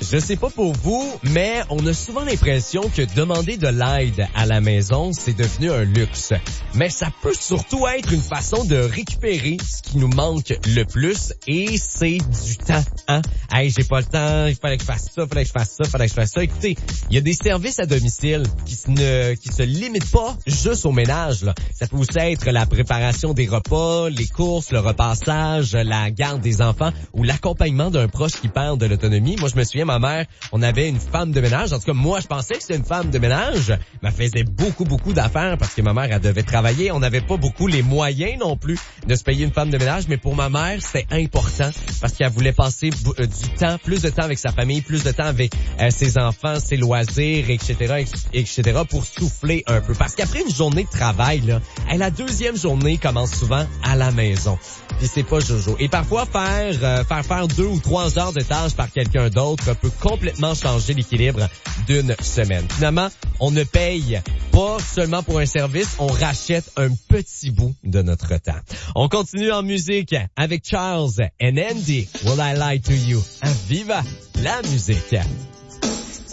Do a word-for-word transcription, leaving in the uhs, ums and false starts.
Je sais pas pour vous, mais on a souvent l'impression que demander de l'aide à la maison, c'est devenu un luxe. Mais ça peut surtout être une façon de récupérer ce qui nous manque le plus, et c'est du temps, hein? Hey, j'ai pas le temps, il fallait que je fasse ça, il fallait que je fasse ça, il fallait que je fasse ça. Écoutez, il y a des services à domicile qui se ne, qui se limitent pas juste au ménage, là. Ça peut aussi être la préparation des repas, les courses, le repassage, la garde des enfants ou l'accompagnement d'un proche qui perd de l'autonomie. Moi, je me souviens, ma mère, on avait une femme de ménage. En tout cas, moi, je pensais que c'était une femme de ménage, mais elle faisait beaucoup, beaucoup d'affaires parce que ma mère, elle devait travailler. On n'avait pas beaucoup les moyens non plus de se payer une femme de ménage, mais pour ma mère, c'était important parce qu'elle voulait passer euh, du temps, plus de temps avec sa famille, plus de temps avec euh, ses enfants, ses loisirs, et cetera, et cetera, pour souffler un peu. Parce qu'après une journée de travail, là, hey, la deuxième journée commence souvent à la maison. Puis c'est pas jojo. Et parfois, faire euh, faire faire deux ou trois heures de tâches par quelqu'un d'autre peut complètement changer l'équilibre d'une semaine. Finalement, on ne paye pas seulement pour un service, on rachète un petit bout de notre temps. On continue en musique avec Charles and Andy. Will I Lie to You? Viva la musique!